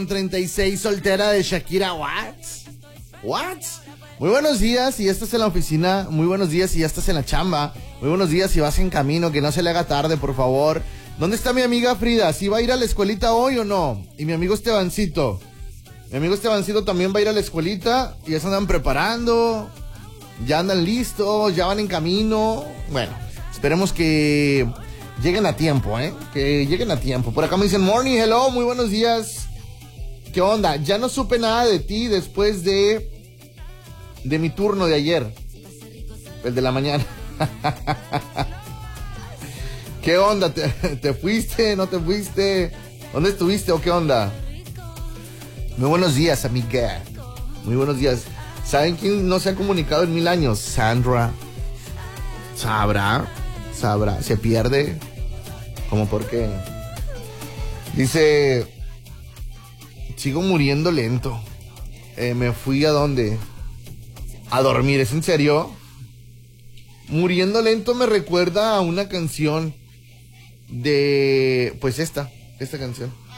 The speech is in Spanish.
36 soltera de Shakira. What? Muy buenos días si ya estás en la oficina. Muy buenos días si ya estás en la chamba. Muy buenos días si vas en camino. Que no se le haga tarde, por favor. ¿Dónde está mi amiga Frida? ¿Sí va a ir a la escuelita hoy o no? Y mi amigo Estebancito. Mi amigo Estebancito también va a ir a la escuelita. Y ya se andan preparando. Ya andan listos. Ya van en camino. Bueno, esperemos que lleguen a tiempo, que lleguen a tiempo. Por acá me dicen, morning, hello, muy buenos días. ¿Qué onda? Ya no supe nada de ti después de mi turno de ayer. El de la mañana. ¿Qué onda? ¿Te fuiste? ¿No te fuiste? ¿Dónde estuviste o qué onda? Muy buenos días, amiga. Muy buenos días. ¿Saben quién no se ha comunicado en 1000 años? Sandra. ¿Sabrá? ¿Se pierde? ¿Cómo por qué? Dice, sigo muriendo lento. Me fui ¿a dónde? A dormir, ¿es en serio? Muriendo lento me recuerda a una canción de, pues esta canción.